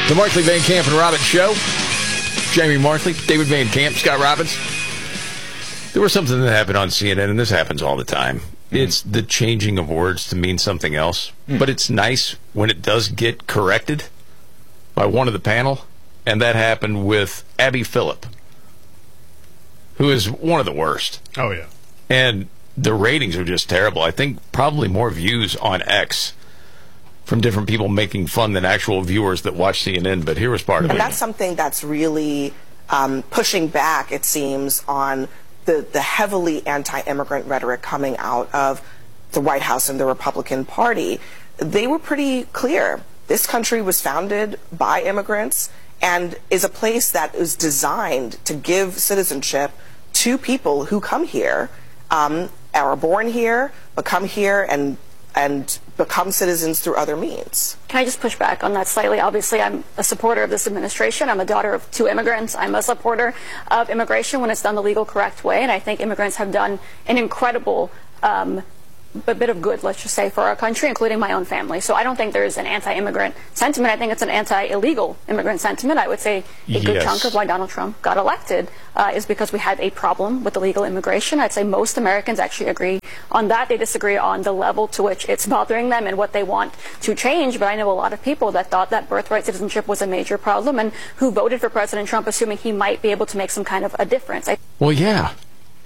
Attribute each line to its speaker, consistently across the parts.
Speaker 1: The Markley, Van Camp, and Robbins Show. Jamie Markley, David Van Camp, Scott Robbins. There was something that happened on CNN, and this happens all the time. It's the changing of words to mean something else. But it's nice when it does get corrected by one of the panel. And that happened with Abby Phillip, who is one of the worst.
Speaker 2: Oh, yeah.
Speaker 1: And the ratings are just terrible. I think probably more views on X from different people making fun than actual viewers that watch CNN, but here was part of it.
Speaker 3: And that's something that's really pushing back, it seems, on the heavily anti-immigrant rhetoric coming out of the White House and the Republican Party. They were pretty clear. This country was founded by immigrants and is a place that is designed to give citizenship to people who come here, are born here, but come here and become citizens through other means.
Speaker 4: Can I just push back on that slightly? Obviously, I'm a supporter of this administration. I'm a daughter of 2 immigrants. I'm a supporter of immigration when it's done the legal, correct way. And I think immigrants have done an incredible bit of good, let's just say, for our country, including my own family. So I don't think there's an anti-immigrant sentiment. I think it's an anti-illegal immigrant sentiment. I would say a good chunk of why Donald Trump got elected is because we had a problem with illegal immigration. I'd say most Americans actually agree on that. They disagree on the level to which it's bothering them and what they want to change. But I know a lot of people that thought that birthright citizenship was a major problem and who voted for President Trump assuming he might be able to make some kind of a difference.
Speaker 1: Well, yeah.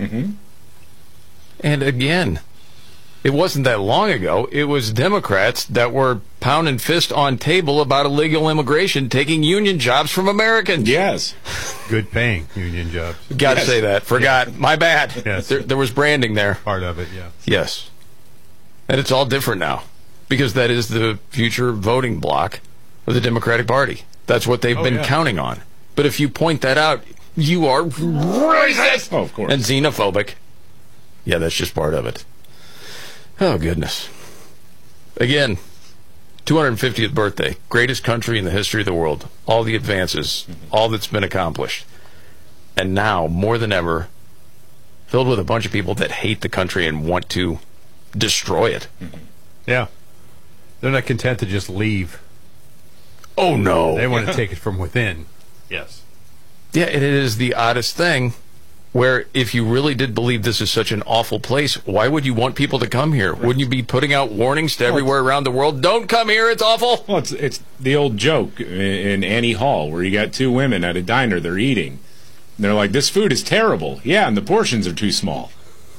Speaker 1: And again, it wasn't that long ago. It was Democrats that were pounding fist on table about illegal immigration taking union jobs from Americans.
Speaker 5: Yes.
Speaker 2: Good paying union jobs.
Speaker 1: Got to say that. Forgot. My bad.
Speaker 2: Yes.
Speaker 1: There was branding there.
Speaker 2: Part of it, yeah.
Speaker 1: Yes. And it's all different now because that is the future voting bloc of the Democratic Party. That's what they've been counting on. But if you point that out, you are racist
Speaker 5: Oh, of course.
Speaker 1: and xenophobic. Yeah, that's just part of it. Oh, goodness. Again, 250th birthday. Greatest country in the history of the world. All the advances, all that's been accomplished. And now, more than ever, filled with a bunch of people that hate the country and want to destroy it.
Speaker 2: Yeah. They're not content to just leave.
Speaker 1: Oh, no.
Speaker 2: They want to take it from within. Yes.
Speaker 1: Yeah, it is the oddest thing. Where if you really did believe this is such an awful place, why would you want people to come here? Right. Wouldn't you be putting out warnings to everywhere around the world? Don't come here, it's awful.
Speaker 5: Well, it's the old joke in Annie Hall where you got 2 women at a diner, they're eating. And they're like, this food is terrible. Yeah, and the portions are too small.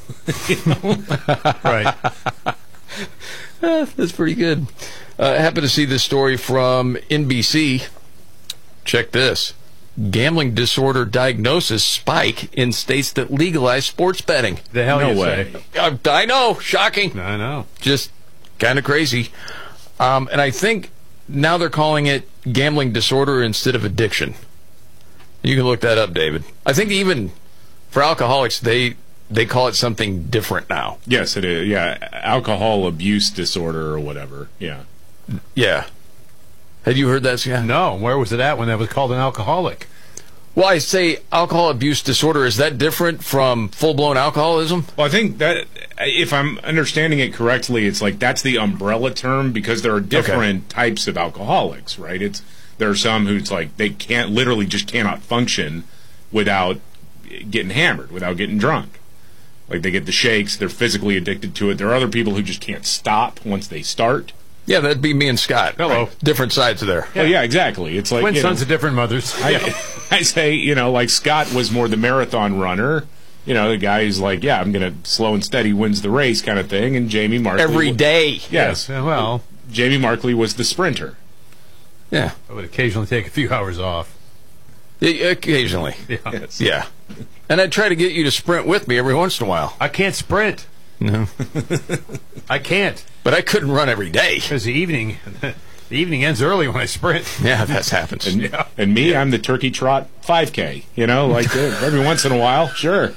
Speaker 2: Right.
Speaker 1: That's pretty good. I happened to see this story from NBC. Check this. Gambling disorder diagnosis spike in states that legalize sports betting.
Speaker 2: The hell
Speaker 5: No
Speaker 2: you
Speaker 5: way.
Speaker 2: say?
Speaker 1: I know. Shocking.
Speaker 2: I know.
Speaker 1: Just kind of crazy. And I think now they're calling it gambling disorder instead of addiction. You can look that up, David. I think even for alcoholics, they call it something different now.
Speaker 5: Yes, it is. Yeah, alcohol abuse disorder or whatever. Yeah.
Speaker 1: Yeah. Have you heard that, Scott?
Speaker 2: No. Where was it at when that was called an alcoholic?
Speaker 1: Well, I say alcohol abuse disorder. Is that different from full-blown alcoholism?
Speaker 5: Well, I think that if I'm understanding it correctly, it's like that's the umbrella term because there are different types of alcoholics, right? There are some who's like they cannot function without getting hammered, without getting drunk. Like they get the shakes, they're physically addicted to it. There are other people who just can't stop once they start.
Speaker 1: Yeah, that'd be me and Scott.
Speaker 2: Hello.
Speaker 1: Right? Different sides there.
Speaker 5: Well, yeah, exactly. It's like
Speaker 2: Twin sons of different mothers.
Speaker 5: I say, like Scott was more the marathon runner. The guy who's like, yeah, I'm going to slow and steady wins the race kind of thing. And Jamie Markley.
Speaker 1: Every day.
Speaker 5: Yes.
Speaker 2: Well,
Speaker 5: Jamie Markley was the sprinter.
Speaker 1: Yeah.
Speaker 2: I would occasionally take a few hours off.
Speaker 1: Yeah, occasionally.
Speaker 2: Yeah.
Speaker 5: Yes.
Speaker 1: Yeah. And I'd try to get you to sprint with me every once in a while.
Speaker 2: I can't sprint.
Speaker 1: No.
Speaker 2: I can't.
Speaker 1: But I couldn't run every day.
Speaker 2: Because the evening ends early when I sprint.
Speaker 1: Yeah, that happens.
Speaker 5: And me, I'm the turkey trot 5K. Like every once in a while, sure.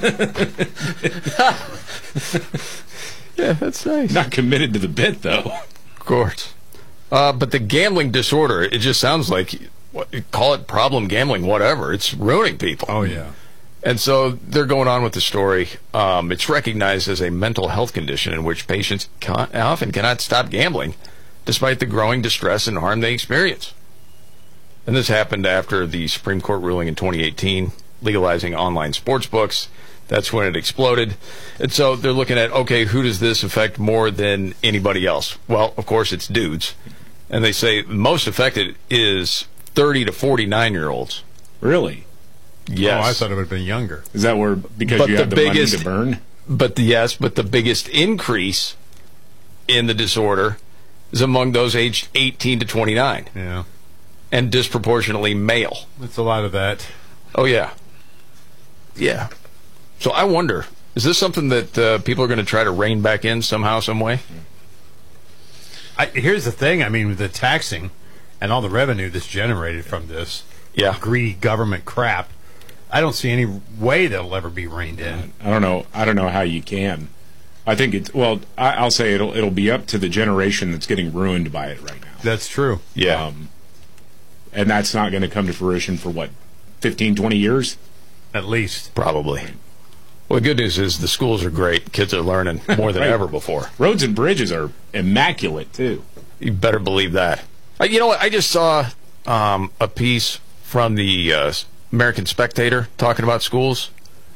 Speaker 1: Yeah, that's nice.
Speaker 5: Not committed to the bit, though.
Speaker 1: Of course. But the gambling disorder, it just sounds like, call it problem gambling, whatever. It's ruining people.
Speaker 2: Oh, yeah.
Speaker 1: And so they're going on with the story. It's recognized as a mental health condition in which patients often cannot stop gambling despite the growing distress and harm they experience. And this happened after the Supreme Court ruling in 2018 legalizing online sports books. That's when it exploded. And so they're looking at, okay, who does this affect more than anybody else? Well, of course, it's dudes. And they say most affected is 30 to 49-year-olds.
Speaker 5: Really?
Speaker 1: Yes.
Speaker 2: Oh, I thought it would have been younger.
Speaker 5: Is that where, because
Speaker 1: But
Speaker 5: you
Speaker 1: the
Speaker 5: have the
Speaker 1: biggest-
Speaker 5: money to burn?
Speaker 1: But the biggest increase in the disorder is among those aged 18 to 29,
Speaker 2: Yeah.
Speaker 1: and disproportionately male.
Speaker 2: It's a lot of that.
Speaker 1: Oh, yeah. Yeah. So I wonder, is this something that people are going to try to rein back in somehow, some way?
Speaker 2: Here's the thing. I mean, the taxing and all the revenue that's generated from this
Speaker 1: Yeah.
Speaker 2: greedy government crap, I don't see any way that'll ever be reined in.
Speaker 5: I don't know how you can. I think it's, well, I'll say it'll be up to the generation that's getting ruined by it right now.
Speaker 2: That's true.
Speaker 1: Yeah.
Speaker 5: And that's not going to come to fruition for, what, 15, 20 years?
Speaker 2: At least.
Speaker 1: Probably. Well, the good news is the schools are great. Kids are learning more than
Speaker 5: Right.
Speaker 1: ever before.
Speaker 5: Roads and bridges are immaculate, too.
Speaker 1: You better believe that. You know what? I just saw a piece from the American Spectator talking about schools.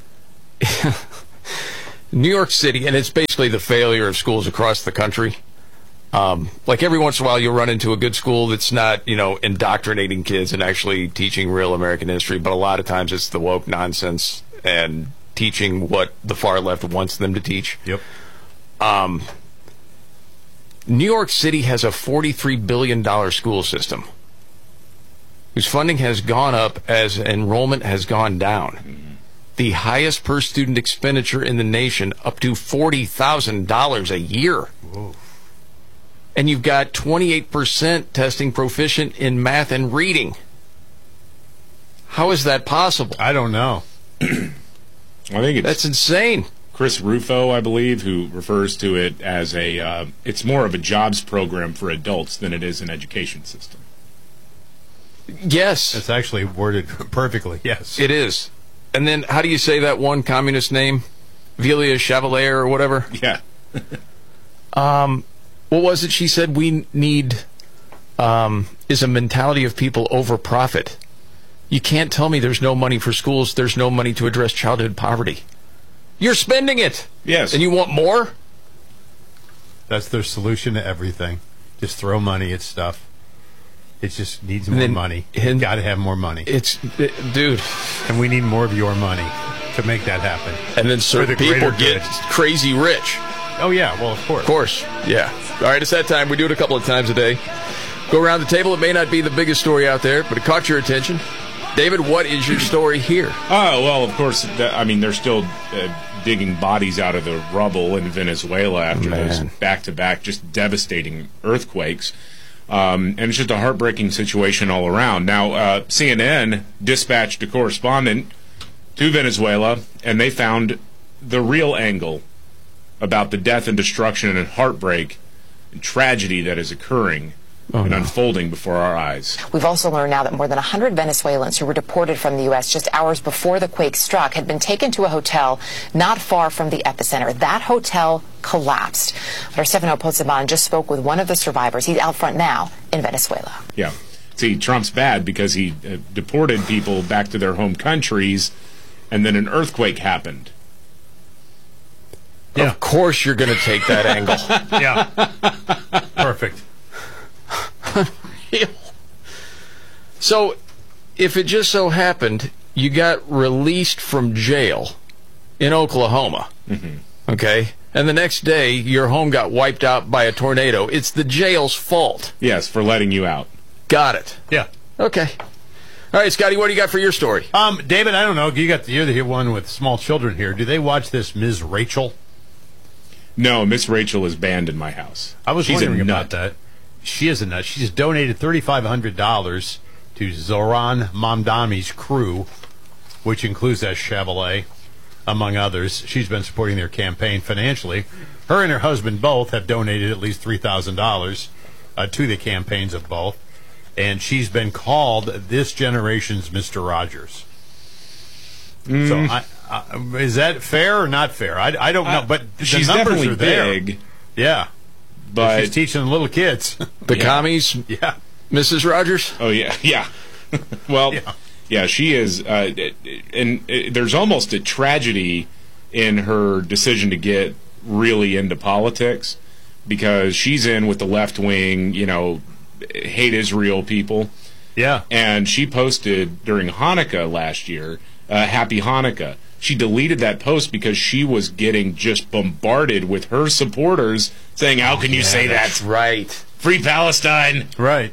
Speaker 1: New York City, and it's basically the failure of schools across the country. Like every once in a while, you'll run into a good school that's not, indoctrinating kids and actually teaching real American history. But a lot of times it's the woke nonsense and teaching what the far left wants them to teach.
Speaker 2: Yep.
Speaker 1: New York City has a $43 billion school system whose funding has gone up as enrollment has gone down. The highest per student expenditure in the nation, up to $40,000 a year.
Speaker 2: Whoa.
Speaker 1: And you've got 28% testing proficient in math and reading. How is that possible?
Speaker 2: I don't know.
Speaker 5: I think it's
Speaker 1: That's insane.
Speaker 5: Chris Rufo, I believe, who refers to it as it's more of a jobs program for adults than it is an education system.
Speaker 1: Yes,
Speaker 2: It's actually worded perfectly. Yes.
Speaker 1: it is. And then how do you say that one communist name? Velia Chevalier or whatever?
Speaker 5: Yeah.
Speaker 1: What was it she said we need is a mentality of people over profit. You can't tell me there's no money for schools, there's no money to address childhood poverty. You're spending it.
Speaker 5: Yes.
Speaker 1: And you want more?
Speaker 2: That's their solution to everything. Just throw money at stuff. It just needs more
Speaker 1: then-
Speaker 2: money.
Speaker 1: and-
Speaker 2: Got to have more money.
Speaker 1: Dude.
Speaker 2: And we need more of your money to make that happen.
Speaker 1: And then certain
Speaker 2: the greater
Speaker 1: people get
Speaker 2: good.
Speaker 1: crazy rich.
Speaker 2: Oh, yeah. Well, of course.
Speaker 1: Of course, yeah. All right, it's that time. We do it a couple of times a day. Go around the table. It may not be the biggest story out there, but it caught your attention. David, what is your story here?
Speaker 5: Oh, well, of course, they're still digging bodies out of the rubble in Venezuela after those back-to-back just devastating earthquakes. And it's just a heartbreaking situation all around. Now, CNN dispatched a correspondent to Venezuela, and they found the real angle about the death and destruction and heartbreak and tragedy that is occurring and unfolding before our eyes.
Speaker 6: We've also learned now that more than 100 Venezuelans who were deported from the U.S. just hours before the quake struck had been taken to a hotel not far from the epicenter. That hotel collapsed. Our Stefano Pozzoban just spoke with one of the survivors. He's out front now in Venezuela.
Speaker 5: Yeah. See, Trump's bad because he deported people back to their home countries, and then an earthquake happened.
Speaker 2: Yeah.
Speaker 1: Of course you're going to take that angle.
Speaker 2: Yeah. Perfect.
Speaker 1: So, if it just so happened you got released from jail in Oklahoma, okay, and the next day your home got wiped out by a tornado, it's the jail's fault.
Speaker 5: Yes, for letting you out.
Speaker 1: Got it.
Speaker 2: Yeah.
Speaker 1: Okay. All right, Scotty, what do you got for your story?
Speaker 2: David, I don't know. You're the one with small children here. Do they watch this Ms. Rachel?
Speaker 5: No, Miss Rachel is banned in my house.
Speaker 2: I was
Speaker 5: She's
Speaker 2: wondering
Speaker 5: a nut.
Speaker 2: about that. She is a nut. She's donated $3,500 to Zoran Mamdani's crew, which includes that Chevrolet, among others. She's been supporting their campaign financially. Her and her husband both have donated at least $3,000 to the campaigns of both. And she's been called this generation's Mr. Rogers. So, is that fair or not fair? I don't know, but
Speaker 5: She's
Speaker 2: the numbers
Speaker 5: definitely
Speaker 2: are there.
Speaker 5: big,
Speaker 2: Yeah,
Speaker 5: but
Speaker 2: she's teaching little kids.
Speaker 1: The commies,
Speaker 2: Yeah,
Speaker 1: Mrs. Rogers?
Speaker 5: oh yeah, yeah. Well, yeah, she is, and there's almost a tragedy in her decision to get really into politics, because she's in with the left wing, hate Israel people.
Speaker 2: Yeah.
Speaker 5: And she posted during Hanukkah last year, Happy Hanukkah. She deleted that post because she was getting just bombarded with her supporters saying, how can you say that?
Speaker 1: Right.
Speaker 5: Free Palestine.
Speaker 2: Right.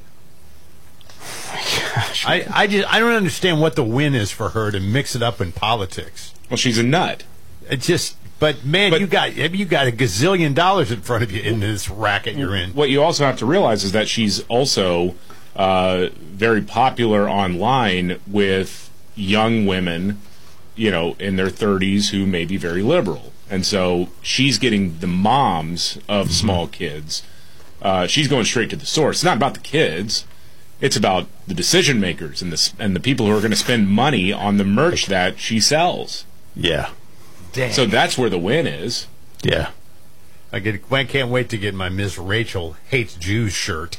Speaker 2: I don't understand what the win is for her to mix it up in politics.
Speaker 5: Well, she's a nut.
Speaker 2: But you got a gazillion dollars in front of you in this racket you're in.
Speaker 5: What you also have to realize is that she's also very popular online with young women, in their 30s who may be very liberal. And so she's getting the moms of small kids. She's going straight to the source. It's not about the kids. It's about the decision makers and the people who are going to spend money on the merch that she sells.
Speaker 1: Yeah.
Speaker 2: Dang.
Speaker 5: So that's where the win is.
Speaker 1: Yeah.
Speaker 2: I can't wait to get my Miss Rachel Hates Jews shirt.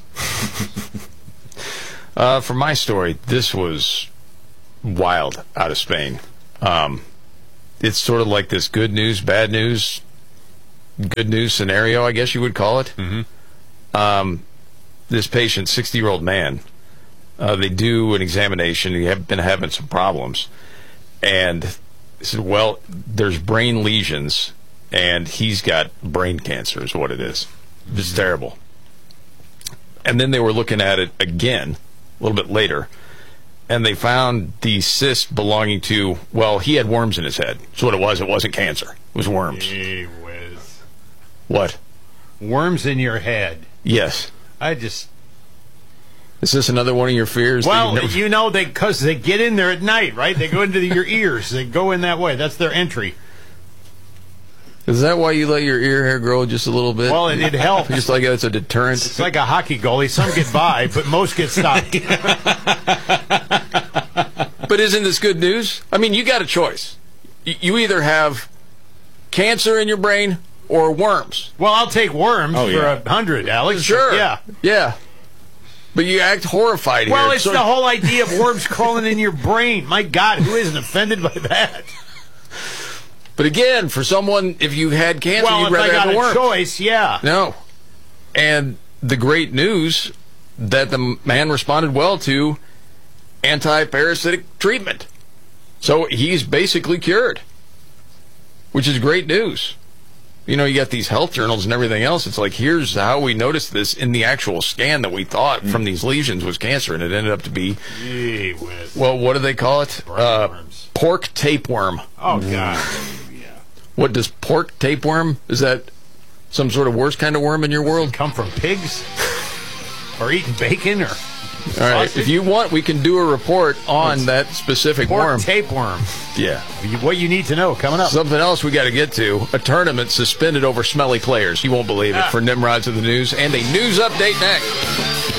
Speaker 1: For my story, this was wild out of Spain. It's sort of like this good news, bad news, good news scenario, I guess you would call it. Mm-hmm. This patient, 60-year-old man, they do an examination. He had been having some problems. And they said, well, there's brain lesions, and he's got brain cancer is what it is. It's terrible. And then they were looking at it again a little bit later, and they found the cyst belonging to, well, he had worms in his head. That's what it was. It wasn't cancer. It was worms.
Speaker 2: Gee whiz.
Speaker 1: What?
Speaker 2: Worms in your head.
Speaker 1: Yes.
Speaker 2: Is
Speaker 1: this another one of your fears?
Speaker 2: Well, because they get in there at night, right? They go into your ears. They go in that way. That's their entry.
Speaker 1: Is that why you let your ear hair grow just a little bit?
Speaker 2: Well, it helps.
Speaker 1: Just like it's a deterrent.
Speaker 2: It's like a hockey goalie. Some get by, but most get stopped.
Speaker 1: But isn't this good news? I mean, you got a choice. You either have cancer in your brain or worms.
Speaker 2: Well, I'll take worms for 100, Alex.
Speaker 1: Sure.
Speaker 2: Yeah.
Speaker 1: But you act horrified here.
Speaker 2: Well, it's the whole idea of worms crawling in your brain. My God, who isn't offended by that?
Speaker 1: But again, for someone, if you had cancer, you'd rather have the worms.
Speaker 2: Well, if I got a choice, yeah.
Speaker 1: No. And the great news that the man responded well to anti-parasitic treatment. So he's basically cured, which is great news. You got these health journals and everything else. It's like, here's how we noticed this in the actual scan that we thought from these lesions was cancer, and it ended up to be, well, what do they call it? Pork tapeworm.
Speaker 2: Oh, God.
Speaker 1: What does pork tapeworm? Is that some sort of worst kind of worm in your world?
Speaker 2: Come from pigs? Or eating bacon? Or
Speaker 1: all right, if you want, we can do a report on that specific
Speaker 2: pork
Speaker 1: worm.
Speaker 2: Tapeworm.
Speaker 1: Yeah.
Speaker 2: What you need to know coming up.
Speaker 1: Something else we got to get to. A tournament suspended over smelly players. You won't believe it. For Nimrods of the News. And a news update next.